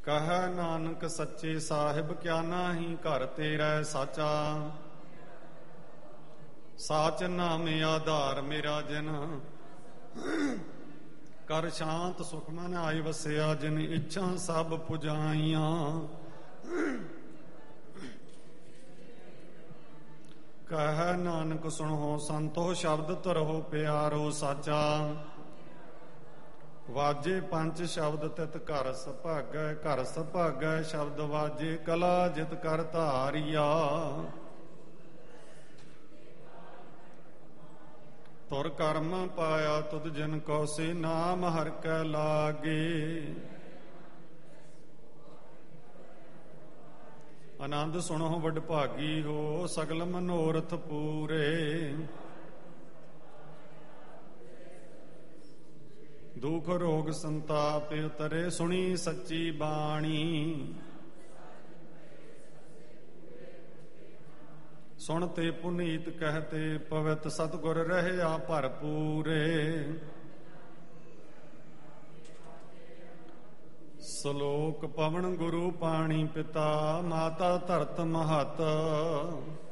ਕਹੈ ਨਾਨਕ ਸੱਚੇ ਸਾਹਿਬ ਕਿਆ ਨਾਹੀ ਘਰ ਤੇਰਾ ਸਾਚਾ। ਸਾਚ ਨਾਮ ਆਧਾਰ ਮੇਰਾ ਜਨ ਕਰ ਸ਼ਾਂਤ ਸੁਖ ਮਨ ਆਈ ਵਸਿਆ। ਜਿਨ ਇੱਛਾ ਸਭ ਪੁਜਾਈਆਂ ਕਹੈ ਨਾਨਕ ਸੁਣੋ ਸੰਤੋ ਸ਼ਬਦ ਧਰੋ ਪਿਆਰੋ ਸਾਚਾ। ਵਾਜੇ ਪੰਜ ਸ਼ਬਦ ਤਿਤ ਘਰ ਸੁਭਾਗੈ ਘਰ ਸੁਭਾਗੈ ਸ਼ਬਦ ਵਾਜੇ ਕਲਾ ਜਿਤ ਕਰ ਧਾਰਿਆ। ਤੁਰ ਕਰਮ ਪਾਇਆ ਤੁਧ ਜਿਨ ਕੋ ਸੇ ਨਾਮ ਹਰਿ ਕੈ ਲਾਗੇ। ਆਨੰਦ ਸੁਣੋ ਵਡਭਾਗੀ ਹੋ ਸਗਲ ਮਨੋਰਥ ਪੂਰੇ। ਦੁਖ ਰੋਗ ਸੰਤਾਪ ਉਤਰੇ ਸੁਣੀ ਸੱਚੀ ਬਾਣੀ। ਸੁਣਤੇ ਪੁਨੀਤ ਕਹਤੇ ਪਵਿੱਤ ਸਤਿਗੁਰ ਰਹਿਆ ਭਰਪੂਰੇ। ਸ਼ਲੋਕ ਪਵਨ ਗੁਰੂ ਪਾਣੀ ਪਿਤਾ ਮਾਤਾ ਧਰਤ ਮਹਤ।